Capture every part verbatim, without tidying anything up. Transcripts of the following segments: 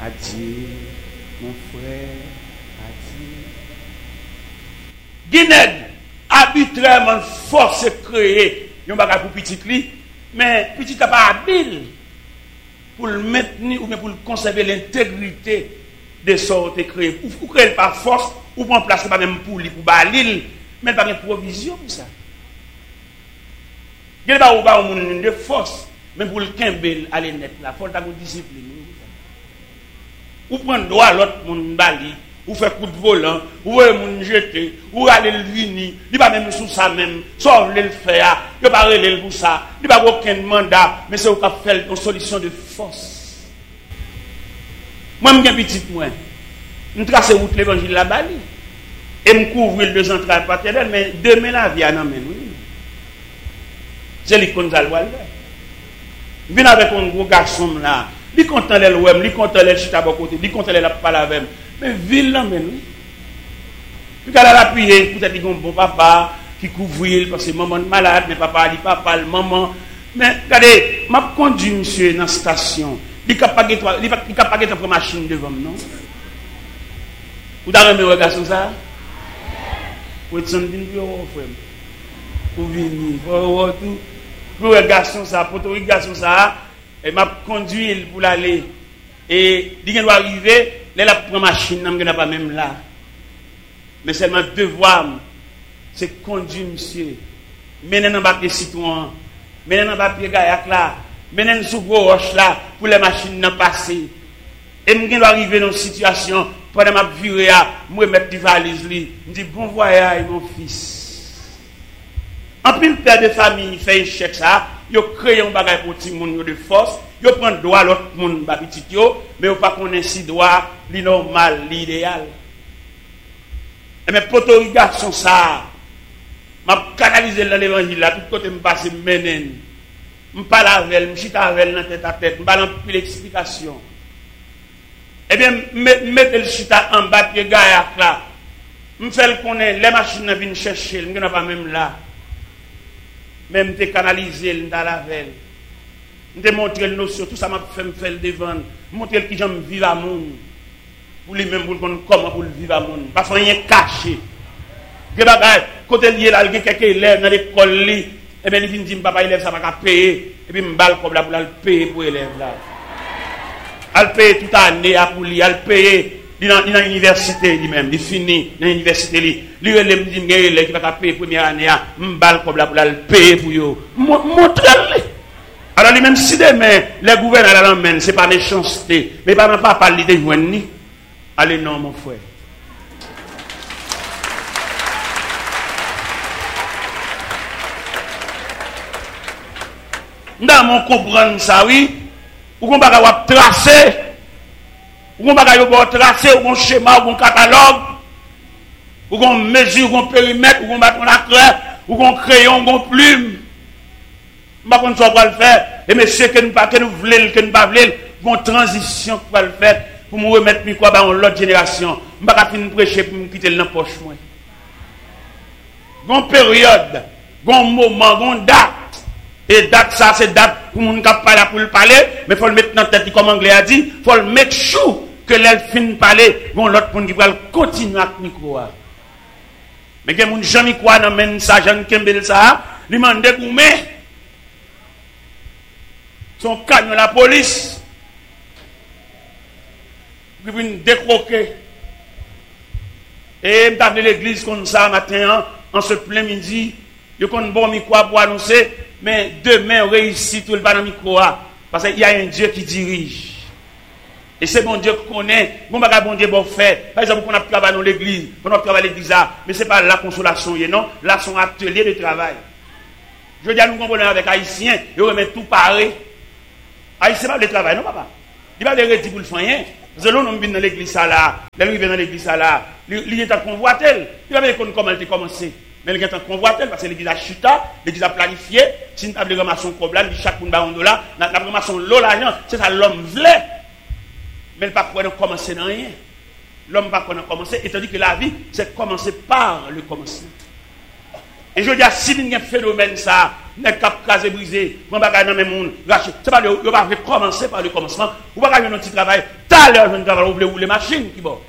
Adieu, mon frère, adieu. Guinée, arbitrairement force créer un bagage pour petit li, mais petit n'a pas habile pour le maintenir ou bien pour conserver l'intégrité de sortes créé. Ou créer par force, ou prendre place pas même pour lui, pour balil, mais pas de provision pour ça. Il n'y a pas de force, mais pour le kembel aller net là, il faut avoir une discipline. Ou prendre droit l'autre monde bali, ou faire coup de volant, ou moun jeter, ou aller le vini, il pas même sous ça même, sauf le faire, il pas relé pour ça, il pas aucun mandat, mais c'est au cap faire une solution de force. Moi me bien petit moi, me tracer route l'évangile la bali et me couvrir deux entrailles paternelles, mais demain la vie en amène oui. C'est lui qu'on va le faire. Viens avec un gros garçon là. Li content les wem, li content les chita bon côté, li content les la parler avec. Mais ville là men oui. Puis qu'elle a appuyé, peut-être un bon papa qui couvre parce que maman malade, mais papa dit papa, le maman. Mais regardez, m'a conduit monsieur dans la station. Il capable toi, il capable de prendre machine devant non. Vous avez un garçon ça? Vous êtes senti pour frère. Pour venir, pour tout. Pour un garçon ça, pour un garçon ça. Et m'a conduit pour l'aller et il doit arriver là la prend machine n'a pas même là mais seulement devoir c'est conduire monsieur mener dans papier citoyen mener dans papier gaillac là mener sous gros roche là pour les machines n'a passer et me doit arriver dans une situation pendant m'a virer à me mettre des valises li me dit bon voyage mon fils en plus père de famille fait échec ça yo créé un bagage pour ti moun de force, yo prend droit l'autre moun ba petit yo, mais yo pas connaît si droit li normal, l'idéal. Et mais poto garçon ça, m'a canaliser dans l'évangile là, tout côté me passer menen. Me parle avec elle, me chita avec elle dans tête à tête, me parle plus l'explication. Eh bien mettre le chita en bas pied gaillac là. Me fait connaître les machines viennent chercher, me n'a pas même là. Même te canaliser dans la veille. Te montrer le notion, tout ça m'a fait me faire le devant. Montrer qui j'aime vivre à monde. Pour lui même pour comment pour vivre à monde. Pas rien caché. Que bagay, côté lié là, il y a quelques élèves dans l'école li, et bien il vient dire papa élève ça pas payer et puis me balle comme là pour le payer pour élève là. Elle paye toute année pour lui, elle paye dans l'université lui-même, il finit dans l'université lui. Lui il me dit il qui va payer première année, me balle comme là pour le payer pour yo. Montre-le. Alors lui-même si demain les gouverneurs l'emmènent, c'est pas méchanceté, mais pas pas parler de joindre ni. Allez non mon frère. Dans mon comprendre ça oui, ou qu'on va tracer, ou qu'on va tracer, ou qu'on schéma, ou qu'on catalogue, ou qu'on mesure, ou qu'on périmètre, ou qu'on bat la craie, ou qu'on crayon, ou qu'on plume. Pas qu'on soit pas le faire, et monsieur que nous pas que nous voulons, que nous pas voulons, qu'on transition pour le faire, pour me remettre micro dans l'autre génération. Je pas finir prêcher pour me quitter dans la poche moi. Gon période, gon moment, gon date. Et date ça c'est date pour moun k'ap parler pour le parler, mais faut le mettre dans tête comme anglais a dit, faut le mettre chou que l'elle fin parler, gon l'autre moun qui va continuer avec micro. Mais que moun jamais quoi dans men ça Jean Kembel ça, lui mande goumé. Son cagne la police. Qui vient décroquer. Et m't'a de l'église comme ça matin en ce plein midi, yo kon bon micro pour annoncer. Mais demain, on réussit tout le banc micro parce qu'il y a un Dieu qui dirige. Et c'est bon Dieu qu'on connaît. Bon, bah, bon Dieu, bon fait. Par exemple, on a travaillé dans l'église, on a travaillé dans l'église, mais ce n'est pas la consolation, non. Là, c'est un atelier de travail. Je veux dire, nous comprenons avec Haïtiens, ils remettent tout pareil. Haïtien, pas de travail, non, papa. Il va les dire pour le faire. Parce que l'on vient dans l'église, là. Là, il vient dans l'église, là. Il est en convoitel. Il va dire comment il a commencé. Mais il y a un convoitel parce que l'église a chuté, l'église a planifié. Si nous avons ramassé un problème, chaque monde a un dollar, nous avons ramassé l'eau, l'argent, c'est ça l'homme voulait. Mais il ne peut pas commencer dans rien. L'homme ne peut pas commencer, étant dit que la vie, c'est commencer par le commencement. Et je dis à si il y a un phénomène ça, n'est cap casé brisé, on va gagner dans même monde, c'est pas on va commencer par le commencement, on va gagner un petit travail, tout à l'heure je ne travaille ouvrir les machines qui bon.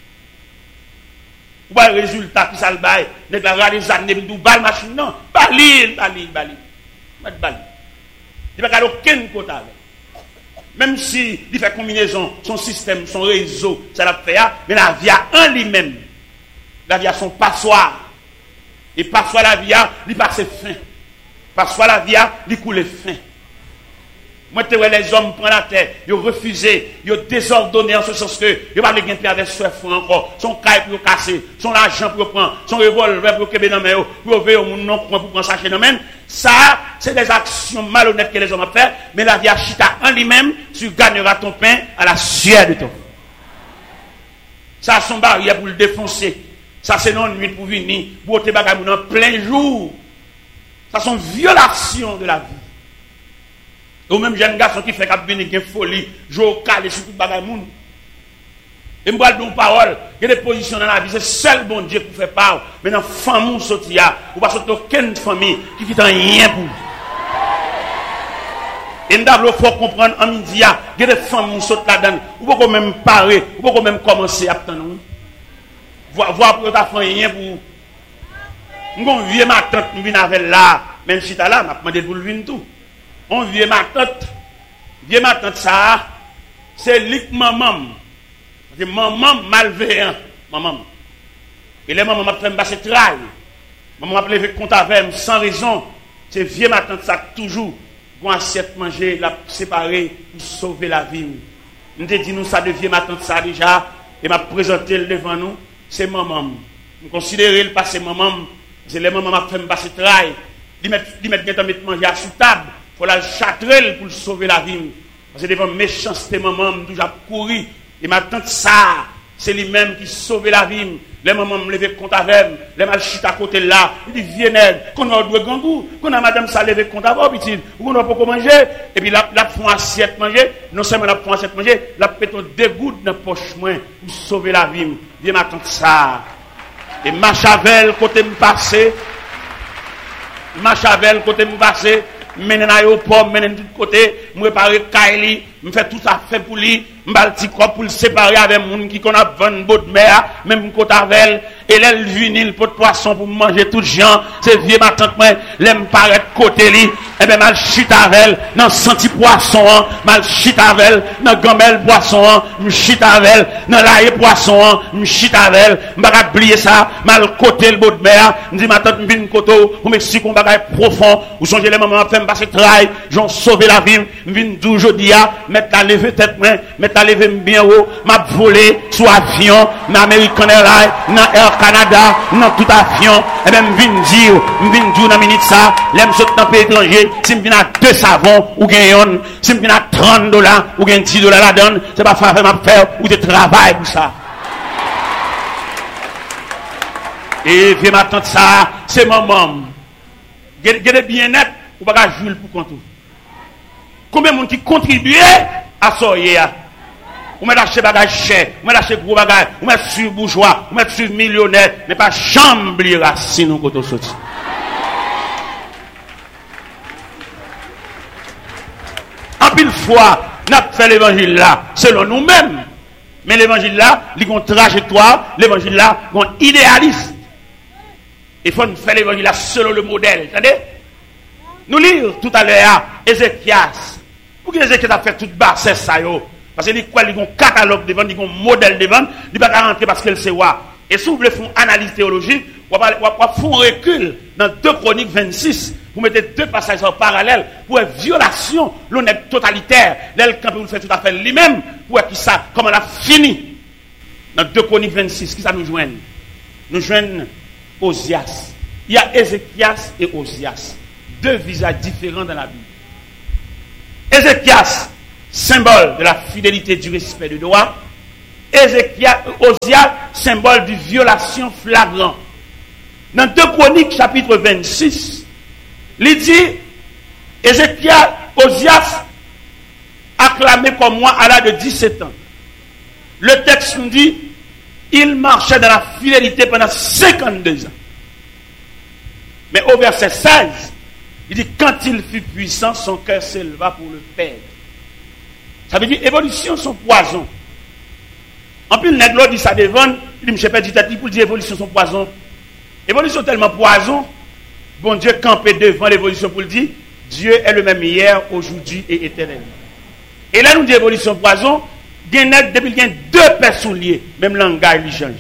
Ou pas le résultat qui ça le bail, n'est pas les années de balle machine non, balil, balil, balil. Mettre balil. Il va gagner aucun quota avec. Même si il fait combinaison, son système, son réseau, ça l'a fait, mais la vie a en lui-même. La vie a son passoire. Et passoire la vie a, il passe fin. Passoire la vie a, il coule fin. Moi, tu vois les hommes prennent la terre, ils ont refusé, ils ont désordonné en ce sens que ils n'ont pas de gain avec ce front encore. Son caille pour casser, son argent pour prendre, son revolver pour kebe dans main, pour ouvrir au monde non pour prendre ça chez nous même. Ça, c'est des actions malhonnêtes que les hommes ont fait, mais la vie a chita en lui-même, tu gagneras ton pain à la sueur de ton. Ça, son barrière pour le défoncer. Ça, c'est non nuit pour venir, pour te bagaille en plein jour. Ça, sont violations de la vie. Ou même jeune garçon qui fait qu'il y a une folie, jouer au calé sur tout le bagage. Et je me parle d'une parole, il y a des positions dans la vie, c'est seul bon Dieu qui fait part. Mais dans la famille, il y a aucune famille qui ne fait rien pour vous. Et nous devons comprendre en midi, il y a des familles qui sautent là-dedans. Vous pouvez même parer, vous pouvez même commencer à attendre. Voir pour ta famille rien pour vous. Nous vieux ma tante, nous venons avec là, même si tu es là, je demandé pour le venir tout. On vieux ma tante, vieux ma tante ça, c'est lik maman. C'est maman malveillant, maman. Et les mamans m'a fait me passer travail. Maman m'a levé compte avec sans raison. C'est vieux ma tante ça toujours, qu'on assiette manger, la séparer pour sauver la vie. Nous te dit nous ça de vieux ma tante ça déjà, et m'a présenté devant nous, c'est maman. Nous considérons le passé maman. C'est les mamans qui font passer travail. Ils mettent mettent manger à sous table. Il faut la châtrer pour sauver la vie. Parce que devant méchanceté maman, toujours courir. Et ma tante ça, c'est lui-même qui sauve la vie. Les mamans me lever compte avec, les mal chita à côté là. Il dit viens qu'on a deux gangou, qu'on a madame ça lever compte avec petit, ou on a pas manger et puis la la font assiette manger, non seulement la font assiette manger, la péton deux gouttes dans poche moins pour sauver la vie. Viens ma tante ça. Et Machavel, côté me passer, Machavel, côté me passer, mène à l'aéroport, mène de tout côté, me préparer Kaili, me fait tout ça fait pour lui, me balti pour le séparer avec les gens qui connaissent vingt bottes de mer, même côté avec et là, le vinyle pour de poisson pour manger tout gens, c'est vieux ma tante, moi, l'aime paraître côté lui, et bien mal chitavel, dans senti poisson, mal chitavel, dans gamelle poisson, me chitavel, dans l'ail poisson, me chitavel, m'baka oublier ça, mal côté le bout de mer, me dit ma tante m'vin koto, ou m'explique un bagage profond, ou songez les mamans fait m'passer travail, j'en sauver la vie, m'vin d'où jodi a, mettre la lever tête moi, mettre la lever bien haut, m'a volé sous avion, dans American Airlines, dans Air Canada, dans tout avion, et même m'vin dire, m'vin dire dans minute ça, l'aime saute dans pays étranger, si m'vin à deux savons ou gagne, si m'vin à trente dollars ou gagne dix dollars la donne, c'est pas faire m'a faire ou de travail pour ça. Et viens ma tante ça, c'est maman. Gardez bien net, ou pas Jules pour compte. Combien de monde qui contribue à ça hier? Ou met acheter bagage cher, ou met acheter gros bagage, ou met sur bourgeois, ou met sur millionnaire, mais pas chambre racine ou côté sorti. En pile fois, n'a fait l'évangile là selon nous-mêmes. Mais l'évangile là, il y a une trajectoire, l'évangile là, il y a un idéaliste. Il faut faire l'évangile là selon le modèle. Attendez? Nous lire tout à l'heure Ézéchias. Pourquoi Ézéchias a fait toute basse ça yo? Parce qu'il dit quoi, il y a un catalogue devant, il y a un modèle devant, il ne va pas rentrer parce qu'elle sait quoi. Et si vous voulez faire une analyse théologique, vous allez faire un recul dans deux Chroniques vingt-six. Vous mettez deux passages en parallèle pour une violation, l'honnête totalitaire. L'elle, quand vous le faites tout à fait lui-même, pour qui ça, comment on a fini. Dans deux Chroniques vingt-six, qui ça nous joigne? Nous joignent Osias. Il y a Ézéchias et Osias. Deux visages différents dans la Bible. Ézéchias, symbole de la fidélité, du respect du droit. Ézéchias, Osias, symbole de violation flagrante. Dans deux Chroniques, chapitre vingt-six, il dit, Ézéchias, Osias, acclamé comme moi à l'âge de dix-sept ans. Le texte nous dit, il marchait dans la fidélité pendant cinquante-deux ans. Mais au verset seize, il dit, quand il fut puissant, son cœur s'éleva pour le perdre. Ça veut dire, évolution, son poison. En plus, le nègre dit ça devant, il dit, je ne sais pas, dit pour dire, évolution, son poison. Évolution tellement poison, bon Dieu campé devant l'évolution pour le dire, Dieu est le même hier, aujourd'hui et éternellement. Et là, nous dit évolution poison, depuis qu'il y a deux personnes liées, même langage, il change.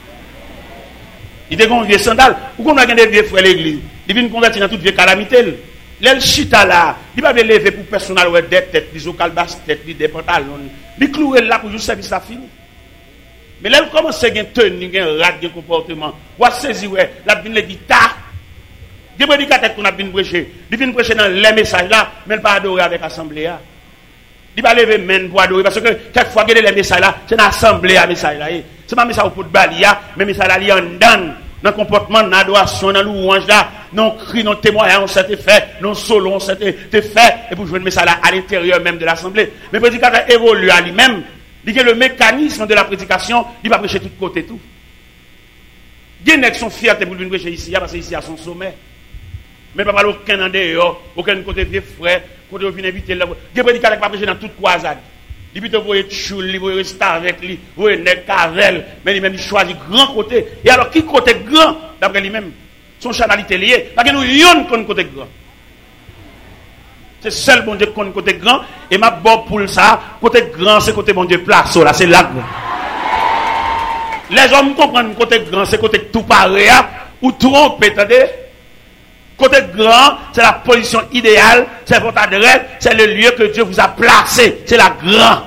Il dit qu'on vieux sandal, ou qu'on a des vieux frères l'église, il vient convertir dans toute vieille calamité. L'el chita là, il va lever pour personnel ou des têtes, des ocalbas têtes, des pantalons, il clouer là pour juste service à fini. Mais là, il commence à gagner tenue, un rat, un comportement. Ou à saisir, la bin le guitare. Des prédicateurs qu'on a bien prêché. Il vient prêcher dans les messages là, mais il pas adorer avec l'assemblée. Il va lever main pour adorer. Parce que quelquefois, les messages là, c'est dans l'assemblée à message là. C'est pas message pour de balia, mais message là, il y a un dan. Dans le comportement, dans l'adoration, dans le louange là, non cri, non témoignage, on s'était fait, non solo, on s'était fait. Et pour jouer le message là à l'intérieur même de l'assemblée. Mais le prédicateur évolue à lui-même. Il dit que le mécanisme de la prédication, il va prêcher de tous côtés tout. Il y a des gens qui sont fiers pour venir prêcher ici, parce que ici à son sommet. Mais pas aucun en dehors, aucun côté vieux frère, côté vient inviter là. Il y a des prédicateurs qui va prêcher dans toute croisade. Il dit que vous voyez choule, vous voyez rester avec lui, vous voyez nèg cavel, mais lui-même il choisit grand côté. Et alors qui côté grand d'après lui-même? Son chanalité lié, parce que nous yon qu'on côté grand. C'est seul bon Dieu qu'on côté grand et ma bon pour ça côté grand c'est côté bon Dieu place là c'est là. Les hommes comprennent côté grand c'est côté tout pareil ou trompe attendez. Côté grand c'est la position idéale, c'est votre adresse, c'est le lieu que Dieu vous a placé, c'est la grand.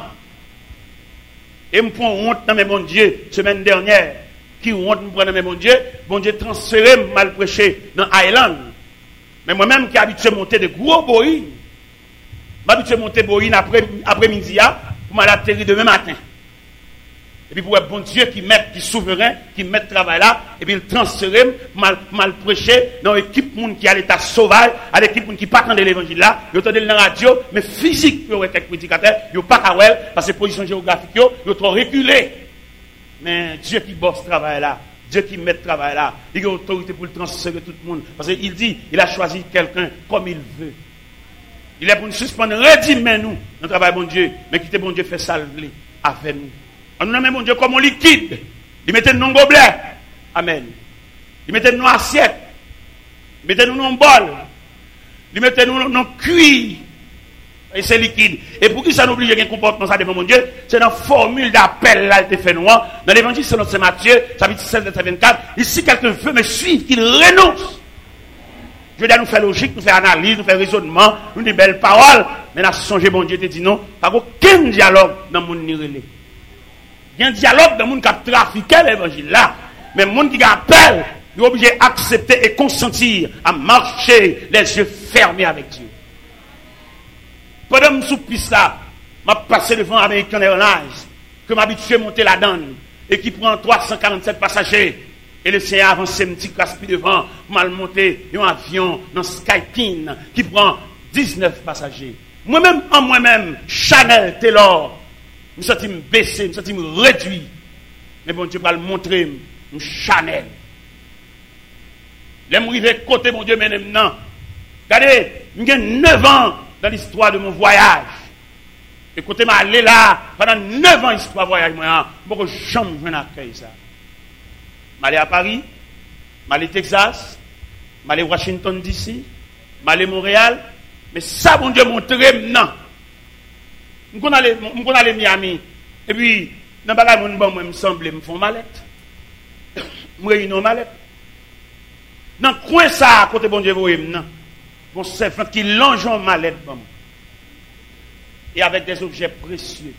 Et me prend honte dans mes bon Dieu semaine dernière qui honte me prend dans mes bon Dieu, bon Dieu transféré mal prêché dans Island. Mais moi-même qui habitué monter de gros bois je m'habitue à monter Boïne après, après-midi pour m'aller atterrir demain matin. Et puis pour être bon Dieu qui met, qui est souverain, qui met le travail là, et puis il transfère pour mal prêcher dans l'équipe qui a l'état sauvage, à l'équipe qui n'a pas attendu l'évangile là, il entendait dans la radio, mais physique, il y a quelques prédicateurs, il n'y a pas qu'à voir, parce que position géographique, il y a trop reculé. Mais Dieu qui bosse ce travail là, Dieu qui met le travail là, il a autorité pour le transférer tout le monde. Parce qu'il dit, il a choisi quelqu'un comme il veut. Il est pour nous suspendre, redimez nous, notre travail, bon Dieu, mais quittez bon Dieu, fait salver avec nous. On nous met bon Dieu comme un liquide. Il mettait nous dans gobelet. Amen. Il mettait nous dans assiette. Il mettait nous dans bol. Il mettait nous dans cuir. Et c'est liquide. Et pour qui ça n'oublie qu'il y a un comportement ça devant mon Dieu, c'est dans la formule d'appel là, il fait noir. Dans l'évangile selon Saint Matthieu, chapitre sept, verset vingt-quatre, ici quelqu'un veut me suivre, qu'il renonce. Je veux dire, nous faire logique, nous faire analyse, nous faire raisonnement, nous des belles paroles, mais nous songé, bon Dieu te dit non, pas aucun dialogue dans le monde nirélé. Il y a un dialogue dans le monde qui a trafiqué l'évangile là, mais le monde qui appelle, il est obligé d'accepter et consentir à marcher les yeux fermés avec Dieu. Pendant que je suis sous là, je suis passé devant American Airlines, que m'habitué à monter la donne, et qui prend trois cent quarante-sept passagers. Et le Seigneur avance un petit caspi devant, mal monté, un avion dans Skyteam qui prend dix-neuf passagers. Moi-même, en moi-même, Chanel, Taylor, je me sens baissé, je me sens réduit. Mais bon Dieu va le montrer, Chanel. Les m'arriver côté, mon Dieu, maintenant. Regardez, j'ai neuf ans dans l'histoire de mon voyage. Et côté m'a allé là, pendant neuf ans, l'histoire de voyage, moi, je ne peux jamais accueillir ça. Je suis à Paris, je suis à Texas, je suis à Washington D C, je suis à Montréal, mais ça, bon Dieu, montre maintenant. Je suis allé à Miami, et puis, dans le bagage, je me semble, je me fais une mallette. Je me réunis une mallette. Dans le coin, ça, à côté, bon Dieu, vous voyez maintenant, bon serpent qui longe en mallette, et avec des objets précieux.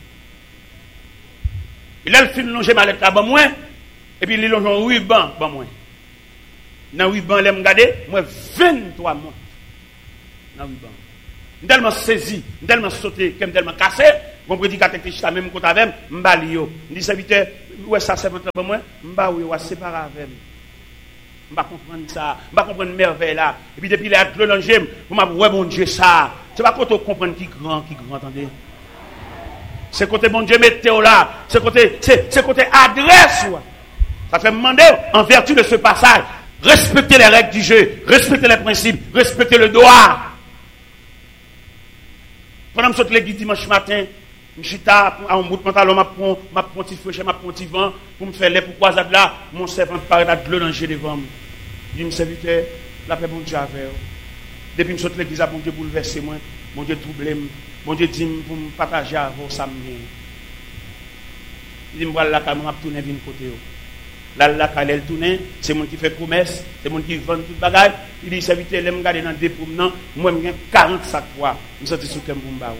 Et là, il fait longer mallette là, bon, moi. Et puis, il longe un ruban, bon, moi. Dans le ruban, il me regarde, moi, vingt-trois mois. Dans le ruban. Je suis tellement saisi, je suis tellement sauté, je suis tellement cassé. Mon prédicateur qui est même côté avec moi, je suis je dis, serviteur, ouais, ça, c'est pour moi. Je suis oui, séparé avec moi. Je ne comprends pas ça. Je ne comprends pas la merveille là. Et puis, depuis les longé, vous m'avez ouais, bon Dieu, ça. C'est pas quand on comprend qui grand, qui grand, attendez. C'est côté bon Dieu, mettez-vous là. C'est côté, c'est côté adresse, ouais. Ça fait demander, en vertu de ce passage, Respectez les règles du jeu, respectez les principes, respectez le droit. Pendant que je saute l'église dimanche matin, je suis à un bout de pantalon, je prends un petit feu, je prends un petit vent, pour me faire les pourquoi ça là, mon servant paraît de l'eau dans le devant moi. Je me serviteur, la paix bon Dieu avec. Depuis que je saute l'église, bon Dieu bouleversé moi, bon Dieu troublé, bon Dieu dit pour me partager avec vous, ça me vient. Il dit, je vais là, je vais tourner vers côté. Là, là, quand elle tourne, c'est mon qui fait promesse, c'est mon qui vend tout le bagage. Il dit, serviteur, je me garde dans deux promenants, moi, je quarante sacs poids. Je suis sorti sur le Kembumba.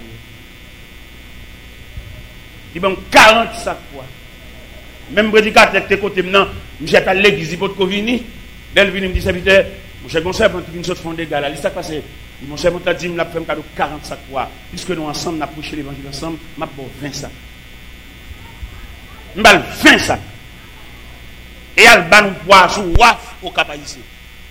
Il m'a quarante sacs poids. Même prédicateur qui est côté maintenant, je suis à l'église, il faut venir. Elle vient me dit, serviteur, mon cher conseil, quand tu viens de fond des gars, là, qu'est-ce qui s'est passé? Mon cher conseil dit, je vais faire un cadeau quarante sacs poids. Puisque nous ensemble, nous avons prêché l'évangile ensemble, je vais vingt sacs. Je vais vingt sacs. Et elle va nous boire sous waf au cap ici.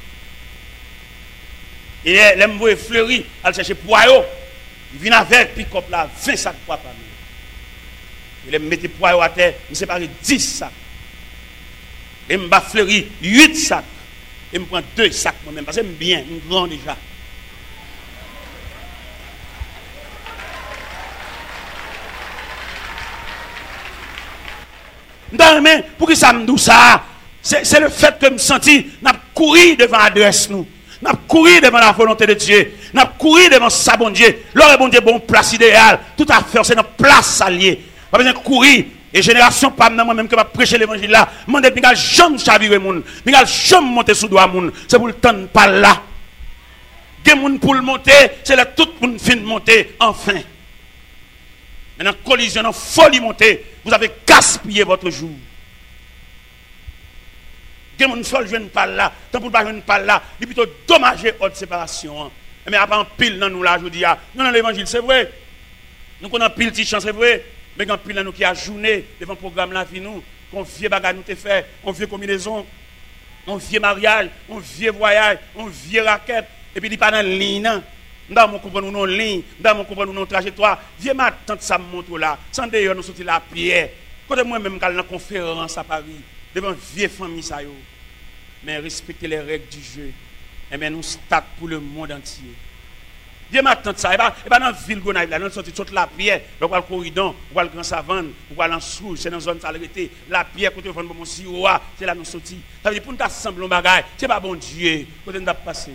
Et elle me voit fleurir, elle cherche poireau. Il vient avec pick-up là, vingt sacs poids par nous. Elle me met poireau à terre, je sépare dix sacs. Et me bat fleurir huit sacs. Et me prend deux sacs moi-même, parce que j'aime bien, je suis grand déjà. Non, mais pour que ça me dise ça? C'est le fait que je me senti, n'a couru devant l'adresse nous. N'a couru devant la volonté de Dieu. N'a couru devant sa bon Dieu. L'heure bon Dieu, bon place idéale. Tout à fait, c'est notre place alliée. Pas besoin de courir. Et génération, pas moi-même qui va prêcher l'évangile là. Moi, je ne jamais chavirer moun. Je ne jamais monter sous doigt moun. C'est pour le temps pas là. Des moun pour le monter, c'est là tout le monde fin monter enfin. Maintenant, collision, non, folie monter. Vous avez gaspillé votre jour. Quelqu'un ne faut jouer une palle là, tant pour pas jouer une palle là, il est plutôt dommagé haute séparation. Mais après, en pile dans nous là, je dis, non, dans l'évangile, c'est vrai. Nous connaissons pile de chance, c'est vrai. Mais quand pile dans nous qui a journé devant le programme là, nous, qu'on vieux bagage nous te fait, on vieux combinaison, on vieux mariage, on vieux voyage, on vieux raquette, et puis il n'est pas dans la ligne. Nous mon comprendre nos lignes, nous mon comprendre nos trajectoires. Vieux ma tante ça me montre là, sans d'ailleurs nous sortir la pierre. Quand moi-même, quand dans la conférence à Paris, devant vieille famille ça yo, mais respecter les règles du jeu, et bien nous start pour le monde entier. Dieu m'attend ça, et pas dans la ville Gonaïve, là, nous sorti toute la pierre, on va le corridon, on va le grand savane, on va en sous, c'est dans la zone salubrité, la pierre côté vendre mon siroa, c'est là nous sorti. Ça veut dire pour nous assembler un bagage, c'est pas bon Dieu, côté nous passer.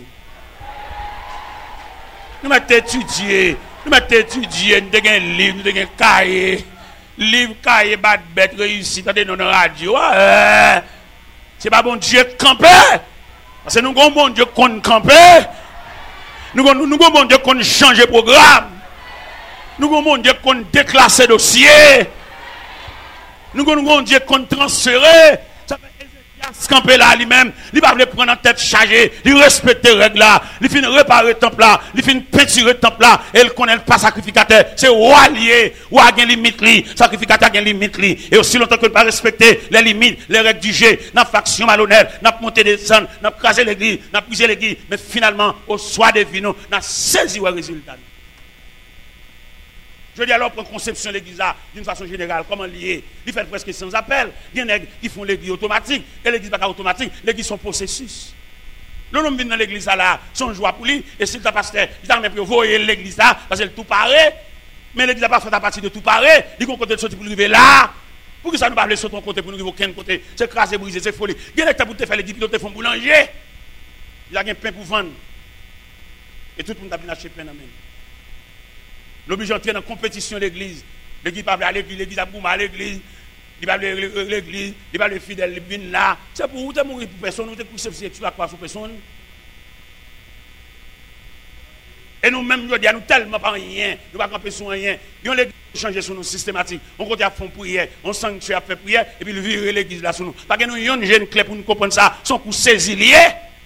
Nous mettons étudier, nous mettons étudier, nous avons un livre, nous avons un cahier. Livre, cahier, bat, bête, réussi, t'as des noms de radio. Euh, c'est pas bon Dieu camper. Parce que nous avons bon Dieu qu'on camper. Nous avons bon Dieu qu'on change de programme. Nous avons bon Dieu qu'on déclasse dossier. Nous avons bon Dieu qu'on transfère. Ça fait Ézéchias camper là lui-même. Il va le prendre en tête chargée. Il respecte les règles là. Il finit réparer le temple là. Il finit peinturer le temple là. Et il connaît pas sacrificateur. C'est roi lié. Roi a une limite li. Sacrificateur a une limite li. Et aussi longtemps que ne pas respecter les limites, les règles du jeu. N'a faction malhonnête. N'a monté des sons. N'a crasé l'église. N'a brisé l'église. Mais finalement, au soir des vins, n'a saisi le résultat. Je dis alors pour conception de l'église là, d'une façon générale, comment lier? Il fait presque sans appel. Il y en a qui font l'église automatique. Et l'église n'est pas automatique. L'église sont processus. L'homme vient dans l'église là, son joie pour lui. Et si le pasteur, il a même pour voyer l'église là, parce que tout paraît. Mais l'église n'a pas fait à partir de tout paraît. Il y a un côté de sortir pour arriver là. Pour que ça nous parle sur ton côté, pour nous arriver aucun côté. C'est crasé, brisé, c'est folie. Il y a des pour te faire l'église, puis te font boulanger. Il y a un pain pour vendre. Et tout le monde a bien acheté pain dans la main. L'obligé d'entrer dans la compétition de l'église. L'église va à l'église, l'église a boum à l'église. Il va à l'église, il va à fidèle, il vient là. C'est pour vous, tu mourir pour personne, vous êtes pour ceux qui croire sur personne. Et nous-mêmes, nous disons, nous tellement pas rien, nous ne pouvons pas camper sur rien. Ils ont l'église changé sur nous systématique. On continue à faire prière, on sanctuaire à faire prière, et puis ils virent l'église là sur nous. Parce que nous avons une jeune clé pour nous comprendre ça, son coup saisi lié.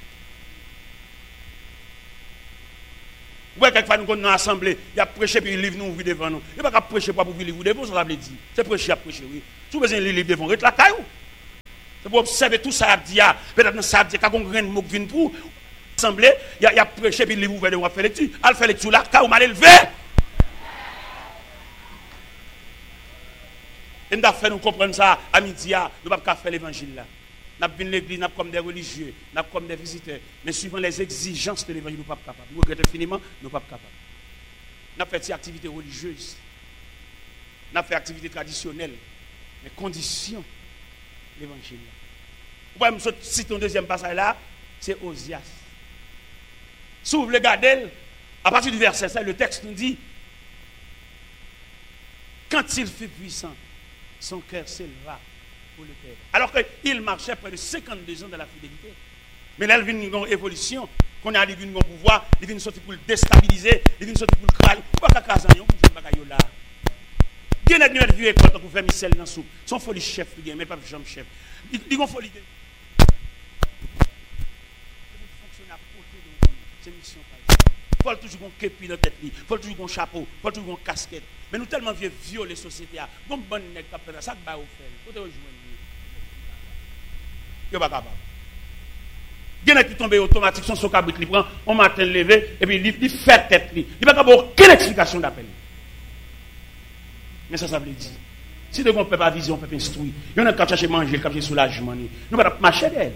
Ouais, quelquefois nous sommes dans l'assemblée, il y a prêché puis il livre nous ouvrir devant nous. Il n'y a pas prêcher pour vous livrer devant, ça veut dire. C'est prêcher à prêcher, oui. Si vous avez un livre devant, reste la caille. C'est pour observer tout ça, peut-être que ça dit, quand on a un mot qui vient pour l'assemblée, il y a prêché puis il livre ouvert devant, faire lecture. Elle fait lecture là, quand on m'a élevé. Et nous avons fait nous comprendre ça à midi, nous ne pouvons pas faire l'évangile là. Nous venons l'église, nous comme des religieux, nous comme des visiteurs. Mais suivant les exigences de l'évangile, nous ne sommes pas capables. Nous regrettons infiniment, nous ne sommes pas capables. Nous avons fait des activités religieuses. Nous avons fait des activités traditionnelles. Mais conditions l'évangile. Vous pouvez me citer un deuxième passage là, c'est Osias. Si vous voulez regarder, à partir du verset cinq, le texte nous dit, quand il fut puissant, son cœur s'éleva pour le Père. Alors qu'il marchait près de cinquante-deux ans dans la fidélité. Mais là, il vient une évolution, qu'on a arrivé un pouvoir, il vient sortir pour le déstabiliser, il vient sortir pour le craler. Pourquoi qu'à Kazan, on ne peut pas là. Il y a une vie école pour faire Michel dans la soupe. Son folie chef, mais pas Jean chef. Il y a une folie. C'est mission. Il faut toujours qu'on képi dans la tête, il faut toujours qu'on chapeau, il faut toujours qu'on casquette. Mais nous tellement vieux violer la société. Bon, bon, nèg qui fait ça, ça va faire. Faut te rejoindre. Il pas capable. Il y en a qui tombent automatique, son son cabrit, il prend, on matin levé, et puis il fait tête. Il n'y a pas aucune explication d'appel. Mais ça, ça veut dire. Si de ne peut pas viser, on peut pas instruire. Il y en a qui cherchent manger, qui cherchent soulagement. Nous ne pouvons pas marcher d'elle.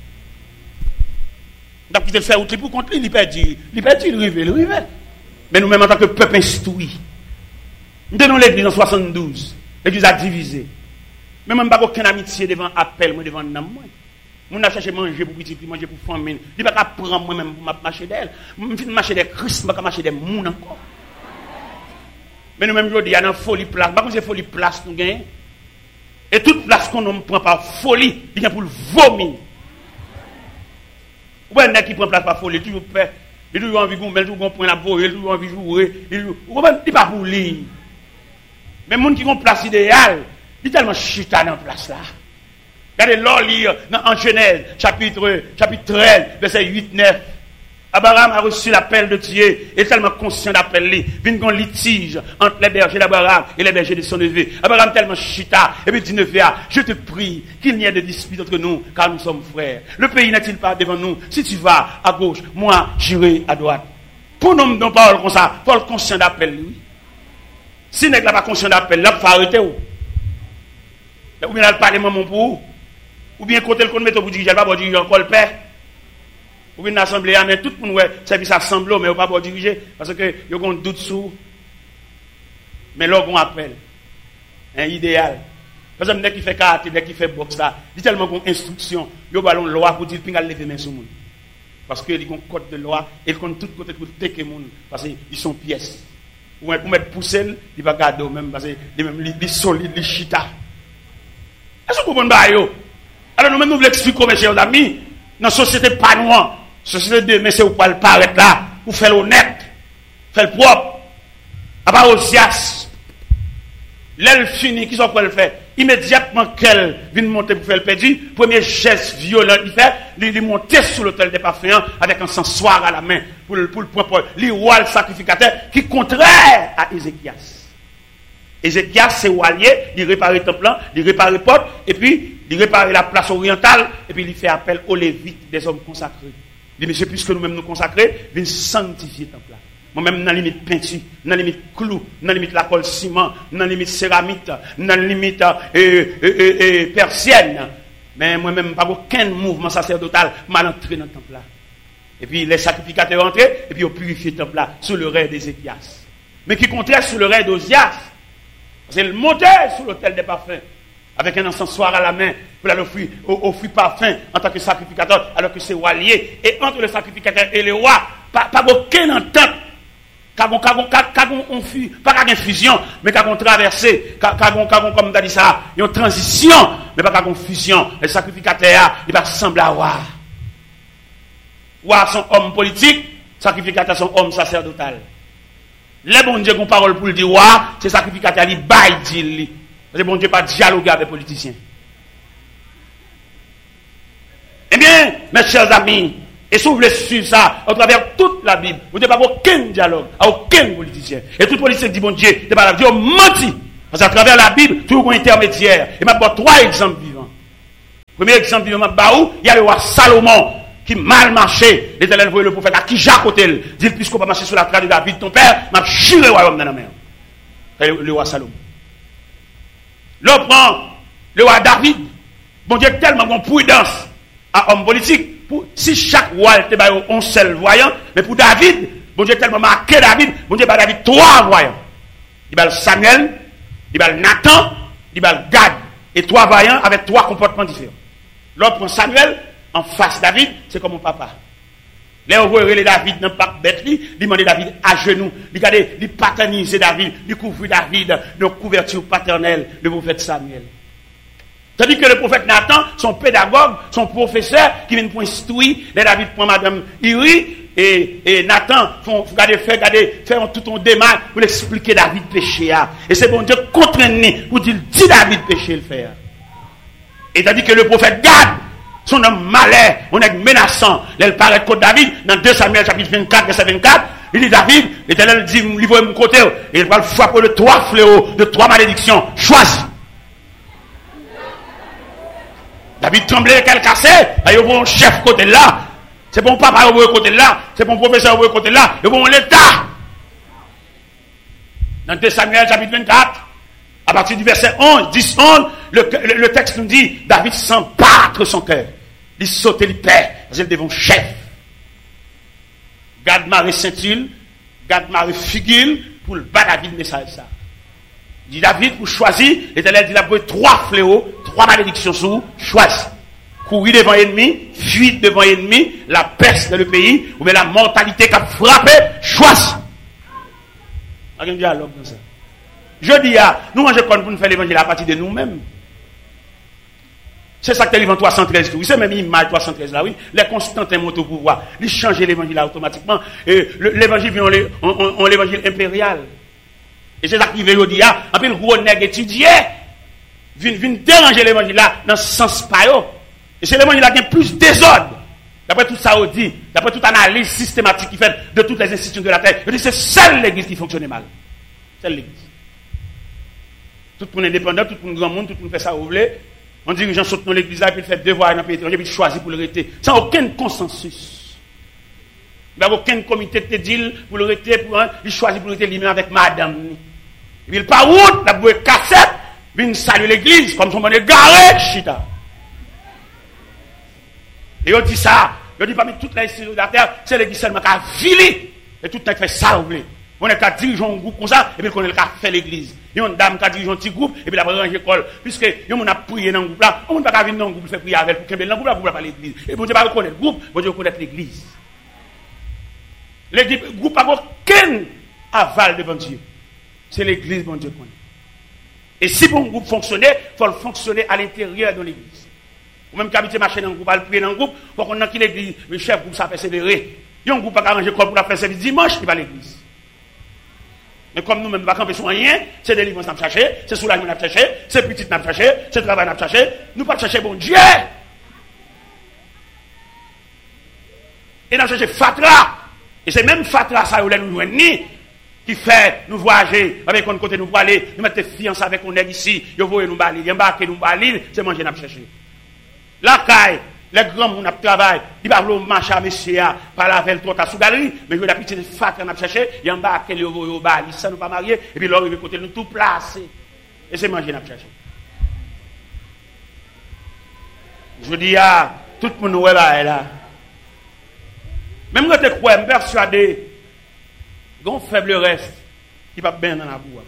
Nous avons quitté le faire outre pour contre lui, il perd, il perd, il rive, il rive. Mais nous-mêmes, en tant que peuple instruit, nous tenons l'église en soixante-douze. L'église a divisé. Mais moi, je n'ai pas aucune amitié devant appel, moi, devant nam. Nous avons cherché manger pour petit, manger pour famille. Il ne peut pas prendre moi-même pour marcher d'elle. Je ne peux pas marcher des Christ, je ne peux pas marcher des mouns encore. Mais nous-mêmes, il y a une folie place. Par contre, c'est folie place nous gagnons. Et toute place qu'on ne prend par folie, il y a pour le vomir. Ou bien, il qui prend place par folie, il toujours fait. Il toujours envie de gommer, il toujours prendre la voie, il toujours envie de jouer. Il n'est pas pour lui. Mais les gens qui ont une place idéale, ils sont tellement chita dans la place là. Regardez l'or lire en Genèse, chapitre, chapitre treize, verset huit neuf. Abraham a reçu l'appel de Dieu, et tellement conscient d'appel, il vient un litige entre les bergers d'Abraham et les bergers de son neveu. Abraham tellement chita, et puis dit neveu, je te prie qu'il n'y ait de dispute entre nous, car nous sommes frères. Le pays n'est-il pas devant nous? Si tu vas à gauche, moi j'irai à droite. Pour nous, non parole comme ça, Paul conscient d'appel, lui. Si n'est pas conscient d'appel, là, il faut arrêter. Ou bien, il parle maman pour ou bien, côté le compte mettre pour diriger, il va pas diriger encore le père. Ou bien, l'assemblée, mais tout le monde, ouais, service assemblée, mais il ne va pas diriger, parce que il y a un doute sur. Mais là, on appelle. Un idéal. Par exemple, dès qu'il fait karaté, dès qu'il fait boxe, là, il y a tellement d'instructions, il y a une loi pour dire qu'il va lever les mains sur le monde. Parce qu'il y a un code de loi, et il compte tout côté pour teker les gens, parce qu'ils sont pièces. Ou pour mettre poussé, il va garder même, parce qu'il est solide, il est chita. Est-ce que vous comprenez? Alors nous-mêmes, nous voulons expliquer, mes chers amis, dans la société pas noire, société de mais c'est où pas le paraître là, pour faire l'honnête, faire le propre. À part Osias, l'aile fini, qui sont pour le faire? Immédiatement qu'elle vient monter pour faire le perdu, premier geste violent qu'il fait, il monter sur l'autel des parfums avec un sensoir à la main pour le pour le propre, le roi le sacrificateur qui contraire à Ézéchias. Ézéchias, c'est Walier, il répare le temple, il répare les portes, et puis il répare la place orientale, et puis il fait appel aux Lévites, des hommes consacrés. Il dit, monsieur, puisque nous-mêmes nous consacrer, viens sanctifier le temple. Moi-même, dans la limite peinture, dans la limite clou, dans la limite la colle ciment, dans la limite céramique, dans la limite euh, euh, euh, euh, persienne. Mais moi-même, pas aucun mouvement sacerdotal mal entré dans le temple là. Et puis les sacrificateurs entrés, et puis ils ont purifié le temple là, sous le règne d'Ézéchias. Mais qui comptait sous le règne d'Osias. C'est le monter sur l'autel des parfums, avec un encensoir à la main, pour aller offrir, offrir parfum en tant que sacrificateur, alors que c'est roi lié. Et entre le sacrificateur et le roi, pas, pas aucune entente. Pas qu'une fusion, mais qu'une traversée, comme tu dit ça, une transition, mais pas qu'une fusion. Le sacrificateur, il va ressembler à roi. Roi sont hommes politiques, sacrificateurs sont hommes sacerdotal. Les bon Dieu qui ont parole pour le dire, roi, c'est sacrificateur, il baille, dit. Parce que bon Dieu pas dialoguer avec les politiciens. Eh bien, mes chers amis, et si vous voulez suivre ça, à travers toute la Bible, vous n'avez pas aucun dialogue, à aucun politicien. Et tout politicien dit, bon Dieu, c'est pas la Dieu menti. Parce qu'à travers la Bible, tout un intermédiaire. Et je vais vous trois exemples vivants. Premier exemple vivant, il y a le roi Salomon, qui mal marché. L'Éternel voyait le prophète à qui Jacques Otel. Dit, puisqu'on va marcher sur la trace de David, ton père, m'a chiré le royaume dans la mer. Le, le roi Salomon. L'autre prend le roi David. Bon Dieu tellement bon prudence à homme politique. Pour, si chaque roi était un seul voyant, mais pour David, bon Dieu tellement marqué David, bon Dieu, bah David trois voyants. Il y a Samuel, il y a Nathan, il y a Gad. Et trois voyants avec trois comportements différents. L'autre prend Samuel, en face David, c'est comme mon papa. Là, on voit David dans le parc bête, il demande David à genoux, il regarde, il paternise David, il couvre David de couverture paternelle, le prophète Samuel. Tandis que le prophète Nathan, son pédagogue, son professeur, qui vient pour instruire, les David prend madame Iri, et, et Nathan, font, regardez, fait, regardez, faire tout un démarche pour expliquer David péché. Et c'est bon Dieu contraigné pour dire, dis David péché le faire. Et tandis que le prophète Gad, son homme malin, on est menaçant, il paraît contre David, dans deux Samuel chapitre vingt-quatre, verset vingt-quatre, il dit David, l'Éternel dit, livre mon côté, et il va le frapper de trois fléaux, de trois malédictions, choisis. David tremblait, qu'elle cassait, il y a un chef côté là, c'est bon papa au côté là, c'est bon professeur au côté là, il y a bon l'État. Dans deux Samuel chapitre vingt-quatre, à partir du verset onze, dix, onze, le, le, le texte nous dit, David sent battre son cœur. Il saute, il perd, parce qu'il devant chef. Gad Marie Saint-Il, Gad Marie Figil, pour le bas David message ça. Il dit David, pour choisir, l'Éternel dit, il a pris trois fléaux, trois malédictions sous, choisis. Courir devant l'ennemi, fuir devant l'ennemi, la peste dans le pays, ou bien la mortalité qui a frappé, choisis. Il y a un dialogue dans ça. Je dis, ah, nous, je compte pour nous faire l'évangile à partir de nous-mêmes. C'est ça que l'évangile trois cent treize, oui, c'est même l'image trois cent treize là, oui. Les Constantins montent au pouvoir. Ils changent l'évangile là automatiquement. Et l'évangile vient, on, on, on l'évangile impérial. Et c'est ça qui veut dire, ah, un peu le gros nègre étudié, vient, vient déranger l'évangile là, dans ce sens pas. Et c'est l'évangile là qui a plus désordre. D'après tout ça, on dit, d'après toute analyse systématique qui fait de toutes les institutions de la terre, je dis, c'est seule l'église qui fonctionne mal. Seule l'église. Tout le monde indépendant, tout le monde grand monde, tout le monde fait ça, vous voulez. On dit que les gens sautent dans l'église là, puis ils font devoir dans le pays étranger, puis ils choisissent pour le rester. Sans aucun consensus. Il n'y a aucun comité de deal pour le rester, pour un, il choisit pour le rester lui-même avec madame. Et puis il part route, la bouée cassette, puis il salue l'église, comme son monde est garé, chita. Et on dit ça, on dit parmi toutes les institutions de la terre, c'est l'église seulement qui a filé, et tout le monde fait ça, vous voulez. On est qu'à diriger un groupe comme ça, et puis on est qu'à faire l'église. Il y a une dame qui a dirigé un petit groupe, et puis la première école. Puisque, on a prié dans le groupe là, on ne peut pas venir dans le groupe, faire prier avec, pour qu'il y ait dans le groupe là, pour pas l'église. Et bon Dieu va reconnaître le groupe, bon Dieu reconnaître l'église. Le groupe n'a aucun aval devant Dieu. C'est l'église, bon Dieu connaît. Et si bon groupe fonctionnait, il faut le fonctionner à l'intérieur de l'église. Ou même qu'habiter marcher dans le groupe, à le prier dans le groupe, il faut qu'on ait qui l'église, le chef groupe, ça persévérer. Il y a un groupe qui a arrangé pour la faire service dimanche, il va à l'église. Mais comme nous-mêmes, nous ne faisons rien, c'est des livres qu'on a cherché, c'est soulagement qu'on a cherché, c'est petit qu'on a cherché, c'est travail qu'on a cherché, nous ne pas chercher bon Dieu. Et nous cherchons Fatra. Et c'est même Fatra, ça, où nous jouons ni, qui fait nous voyager, avec un côté nous pour aller, nous mettre fiancés avec un nègre ici, nous voyons nous balir, nous embarquer nous balir, c'est manger nous chercher. La caille, les grands gens qui travaillent, ils ne vont pas marcher à monsieur, par la veille, tout à sous galerie, mais je vais la petite fat qu'on a cherché, ils embarquent les au bal, ils ne sont pas mariés, et puis là, ils vont côté nous tout placer. Et c'est manger nous chercher. Je dis à tout le monde est là. Même quand tu crois, je suis persuadé, il y a un faible reste qui va bien dans la boue.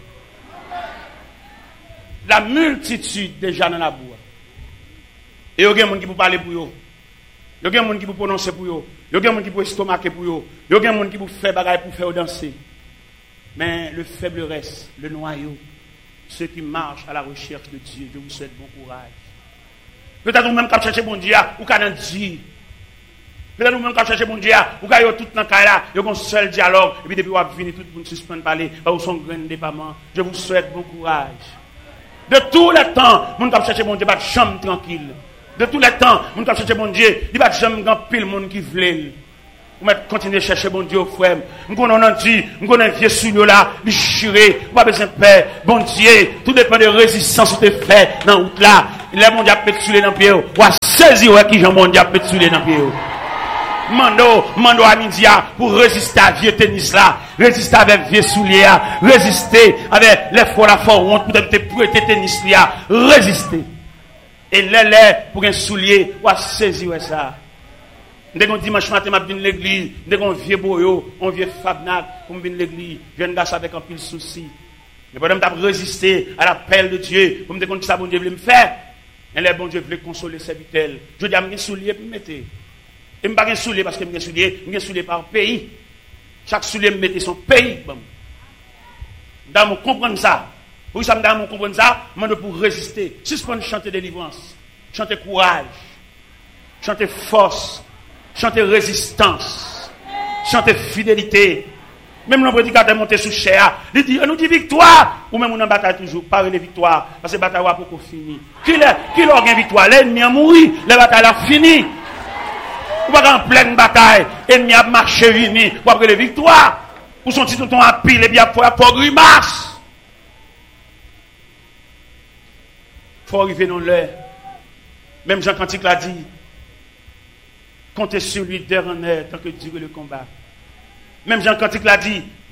La multitude déjà dans la boue. Et il y a des gens qui peuvent parler pour eux. Il y a des gens qui peuvent prononcer pour eux. Il y a des gens qui peuvent estomaquer pour eux. Il y a des gens qui peuvent faire bagaille pour faire danser. Mais le faible reste, le noyau, ceux qui marchent à la recherche de Dieu, je vous souhaite bon courage. Peut-être vous-même qui cherchez bon Dieu, ou qui avez dit. Peut-être vous-même qui cherchez bon Dieu, ou qui avez tout dans le cas là, il y a un seul dialogue, et puis depuis vous avez fini, tout le monde suspend de parler, ou son grain de départ. Je vous souhaite bon courage. De tous les temps, vous qui cherchez bon Dieu, pas de chambre tranquille. De tous les temps, vous qui cherchez bon Dieu, il n'y a pas de chambre grand pile monde qui veut. Vous continuez à chercher bon Dieu, frère. Nous connaissons dit, nous connaissons vieux souillot là, déchiré, pas besoin de paix. Bon Dieu, tout dépend de résistance que tu fais dans la route là. Les monde a pété dans le pied. Ou à saisir qui j'en monde a pété dans le pied. Mando, mando à midi pour résister à vieux tennis là, résister avec vieux souliers, résister avec les fois la fois honte, peut-être te prêter tennis là, résister. Et l'air pour un soulier, ou à saisir ça. Dès qu'on dimanche matin, je viens à l'église, dès qu'on vieux boyo, on vieux fabnac, pour venir à l'église, je viens de avec un pile souci. Mais pendant que je résister à l'appel de Dieu, pour me dire que ça, bon Dieu voulait me faire, et les bon Dieu voulait consoler ses vitelles. Je dis à mes souliers pour me mettre. Et je ne pas un soulier parce que je soulier, je soulier par pays. Chaque soulier me mettait son pays. Dans mon comprendre ça. Pour ça, dans mon comprendre ça, je pour résister. Suspendre chanter délivrance, chanter courage, chanter force, chanter résistance, chanter fidélité. Même le prédicateur monté sous chair, il dit, on nous dit victoire, ou même on en bataille toujours, pas les victoires, parce que la bataille va pour finir. Qui l'a gagné victoire? L'ennemi a mouru, la bataille a fini. Ou pas en pleine bataille, l'ennemi a marché fini, pour après les victoires. Ou son petit tonton à pile, et bien pour pour grimace. Faut arriver dans l'heure. Même Jean Cantique l'a dit, comptez sur lui d'heure en heure, tant que dure le combat. Même Jean Cantique l'a dit,